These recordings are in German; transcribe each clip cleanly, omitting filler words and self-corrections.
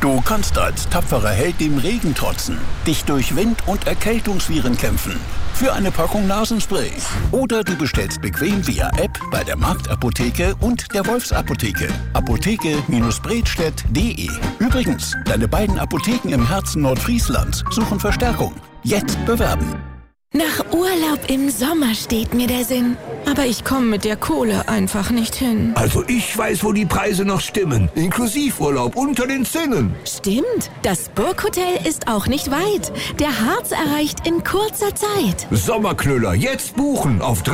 Du kannst als tapferer Held dem Regen trotzen, dich durch Wind- und Erkältungsviren kämpfen. Für eine Packung Nasenspray. Oder du bestellst bequem via App bei der Marktapotheke und der Wolfsapotheke. Apotheke-Bredstedt.de. Übrigens, deine beiden Apotheken im Herzen Nordfrieslands suchen Verstärkung. Jetzt bewerben. Nach Urlaub im Sommer steht mir der Sinn. Aber ich komme mit der Kohle einfach nicht hin. Also ich weiß, wo die Preise noch stimmen. Inklusivurlaub unter den Zinnen. Stimmt. Das Burghotel ist auch nicht weit. Der Harz erreicht in kurzer Zeit. Sommerknüller, jetzt buchen auf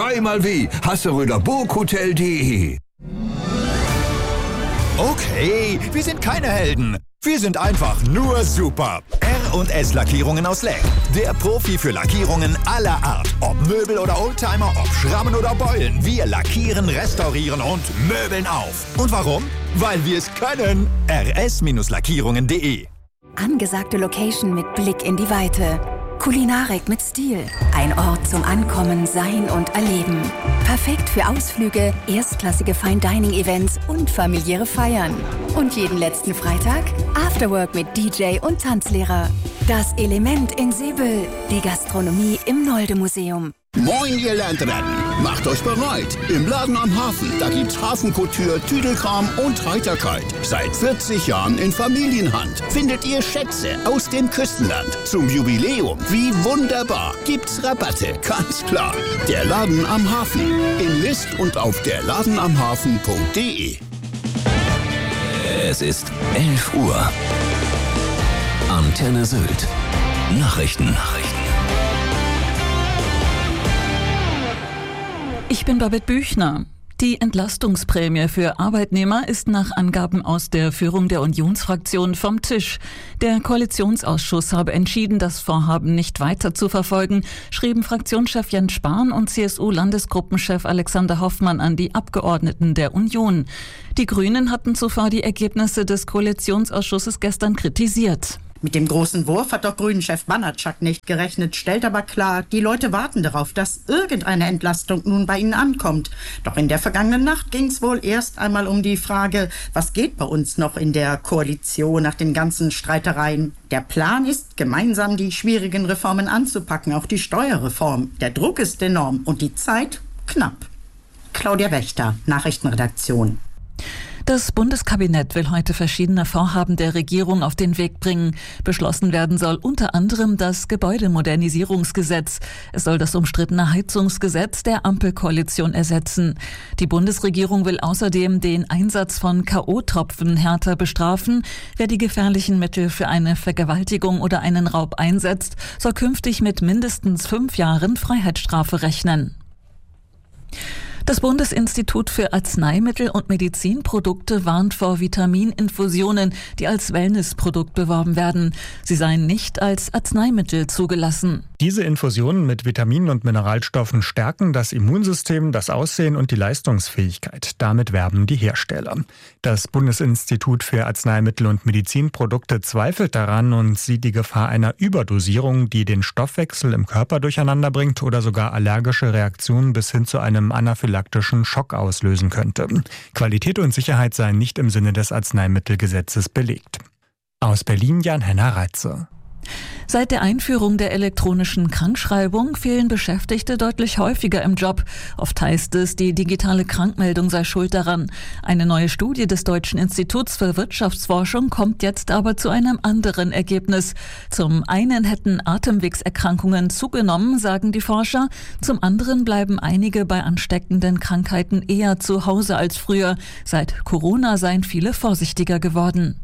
3xW. Okay, wir sind keine Helden. Wir sind einfach nur super. R&S Lackierungen aus Leck. Der Profi für Lackierungen aller Art. Ob Möbel oder Oldtimer, ob Schrammen oder Beulen. Wir lackieren, restaurieren und möbeln auf. Und warum? Weil wir es können. rs-lackierungen.de. Angesagte Location mit Blick in die Weite. Kulinarik mit Stil. Ein Ort zum Ankommen, Sein und Erleben. Perfekt für Ausflüge, erstklassige Fine-Dining-Events und familiäre Feiern. Und jeden letzten Freitag Afterwork mit DJ und Tanzlehrer. Das Element in Seebüll. Die Gastronomie im Nolde-Museum. Moin, ihr Landratten! Macht euch bereit! Im Laden am Hafen, da gibt's Hafenkouture, Tüdelkram und Heiterkeit. Seit 40 Jahren in Familienhand. Findet ihr Schätze aus dem Küstenland. Zum Jubiläum, wie wunderbar, gibt's Rabatte, ganz klar. Der Laden am Hafen. In List und auf derladenamhafen.de. Es ist 11 Uhr. Antenne Sylt. Nachrichten. Ich bin Babette Büchner. Die Entlastungsprämie für Arbeitnehmer ist nach Angaben aus der Führung der Unionsfraktion vom Tisch. Der Koalitionsausschuss habe entschieden, das Vorhaben nicht weiter zu verfolgen, schrieben Fraktionschef Jens Spahn und CSU-Landesgruppenchef Alexander Hoffmann an die Abgeordneten der Union. Die Grünen hatten zuvor die Ergebnisse des Koalitionsausschusses gestern kritisiert. Mit dem großen Wurf hat doch Grünen-Chef Banatschak nicht gerechnet, stellt aber klar, die Leute warten darauf, dass irgendeine Entlastung nun bei ihnen ankommt. Doch in der vergangenen Nacht ging es wohl erst einmal um die Frage, was geht bei uns noch in der Koalition nach den ganzen Streitereien. Der Plan ist, gemeinsam die schwierigen Reformen anzupacken, auch die Steuerreform. Der Druck ist enorm und die Zeit knapp. Claudia Wächter, Nachrichtenredaktion. Das Bundeskabinett will heute verschiedene Vorhaben der Regierung auf den Weg bringen. Beschlossen werden soll unter anderem das Gebäudemodernisierungsgesetz. Es soll das umstrittene Heizungsgesetz der Ampelkoalition ersetzen. Die Bundesregierung will außerdem den Einsatz von K.O.-Tropfen härter bestrafen. Wer die gefährlichen Mittel für eine Vergewaltigung oder einen Raub einsetzt, soll künftig mit mindestens 5 Jahren Freiheitsstrafe rechnen. Das Bundesinstitut für Arzneimittel und Medizinprodukte warnt vor Vitamininfusionen, die als Wellnessprodukt beworben werden. Sie seien nicht als Arzneimittel zugelassen. Diese Infusionen mit Vitaminen und Mineralstoffen stärken das Immunsystem, das Aussehen und die Leistungsfähigkeit. Damit werben die Hersteller. Das Bundesinstitut für Arzneimittel und Medizinprodukte zweifelt daran und sieht die Gefahr einer Überdosierung, die den Stoffwechsel im Körper durcheinander bringt oder sogar allergische Reaktionen bis hin zu einem anaphylaktischen Schock auslösen könnte. Qualität und Sicherheit seien nicht im Sinne des Arzneimittelgesetzes belegt. Aus Berlin Jan-Henner Reitze. Seit der Einführung der elektronischen Krankschreibung fehlen Beschäftigte deutlich häufiger im Job. Oft heißt es, die digitale Krankmeldung sei schuld daran. Eine neue Studie des Deutschen Instituts für Wirtschaftsforschung kommt jetzt aber zu einem anderen Ergebnis. Zum einen hätten Atemwegserkrankungen zugenommen, sagen die Forscher. Zum anderen bleiben einige bei ansteckenden Krankheiten eher zu Hause als früher. Seit Corona seien viele vorsichtiger geworden.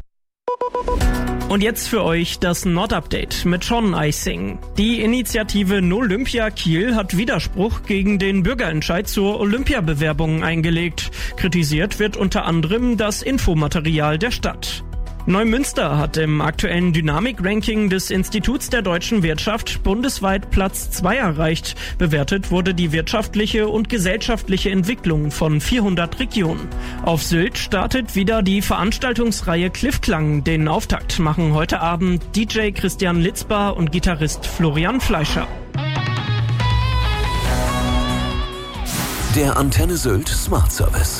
Und jetzt für euch das Nord-Update mit Sean Eising. Die Initiative Nolympia Kiel hat Widerspruch gegen den Bürgerentscheid zur Olympiabewerbung eingelegt. Kritisiert wird unter anderem das Infomaterial der Stadt. Neumünster hat im aktuellen Dynamik-Ranking des Instituts der deutschen Wirtschaft bundesweit Platz 2 erreicht. Bewertet wurde die wirtschaftliche und gesellschaftliche Entwicklung von 400 Regionen. Auf Sylt startet wieder die Veranstaltungsreihe Cliffklang. Den Auftakt machen heute Abend DJ Christian Litzbar und Gitarrist Florian Fleischer. Der Antenne Sylt Smart Service.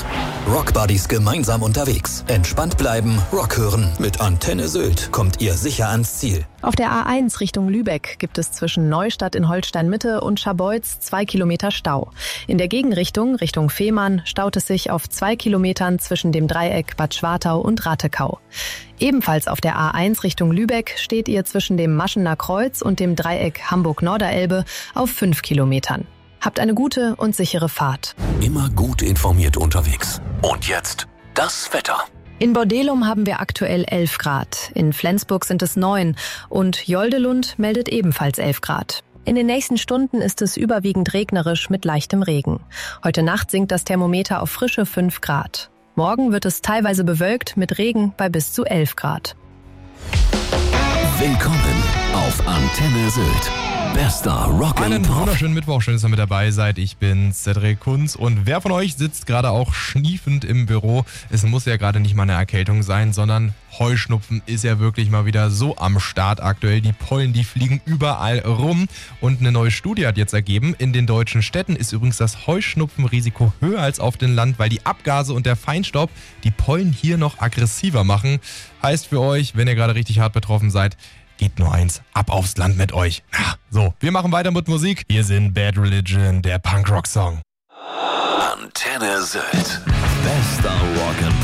Rockbuddies gemeinsam unterwegs. Entspannt bleiben, Rock hören. Mit Antenne Sylt kommt ihr sicher ans Ziel. Auf der A1 Richtung Lübeck gibt es zwischen Neustadt in Holstein-Mitte und Scharbeutz 2 Kilometer Stau. In der Gegenrichtung, Richtung Fehmarn, staut es sich auf 2 Kilometern zwischen dem Dreieck Bad Schwartau und Rattekau. Ebenfalls auf der A1 Richtung Lübeck steht ihr zwischen dem Maschener Kreuz und dem Dreieck Hamburg-Norderelbe auf 5 Kilometern. Habt eine gute und sichere Fahrt. Immer gut informiert unterwegs. Und jetzt das Wetter. In Bordelum haben wir aktuell 11 Grad. In Flensburg sind es 9 und Joldelund meldet ebenfalls 11 Grad. In den nächsten Stunden ist es überwiegend regnerisch mit leichtem Regen. Heute Nacht sinkt das Thermometer auf frische 5 Grad. Morgen wird es teilweise bewölkt mit Regen bei bis zu 11 Grad. Willkommen auf Antenne Sylt. Bester Rock Einen and Pop. wunderschönen Mittwoch, schön, dass ihr mit dabei seid. Ich bin Cedric Kunz und wer von euch sitzt gerade auch schniefend im Büro? Es muss ja gerade nicht mal eine Erkältung sein, sondern Heuschnupfen ist ja wirklich mal wieder so am Start aktuell. Die Pollen, die fliegen überall rum und eine neue Studie hat jetzt ergeben, in den deutschen Städten ist übrigens das Heuschnupfenrisiko höher als auf dem Land, weil die Abgase und der Feinstaub die Pollen hier noch aggressiver machen. Heißt für euch, wenn ihr gerade richtig hart betroffen seid, geht nur eins, ab aufs Land mit euch. So, wir machen weiter mit Musik. Hier sind Bad Religion, der Punkrock-Song. Antenne Sylt. Bester Rock and